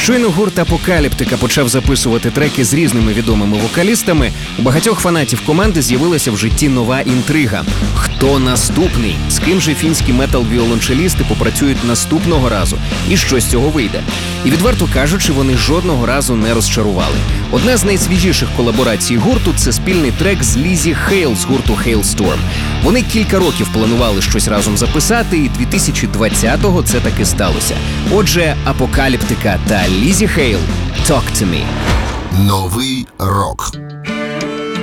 Щойно гурт «Апокаліптика» почав записувати треки з різними відомими вокалістами, у багатьох фанатів команди з'явилася в житті нова інтрига. Хто наступний? З ким же фінські метал-віолончелісти попрацюють наступного разу? І що з цього вийде? І відверто кажучи, вони жодного разу не розчарували. Одна з найсвіжіших колаборацій гурту – це спільний трек з Лізі Хейл з гурту Halestorm. Вони кілька років планували щось разом записати, і 2020-го це таки сталося. Отже, «Апокаліптика» та Лізі Хейл «Talk to me». Новий рок.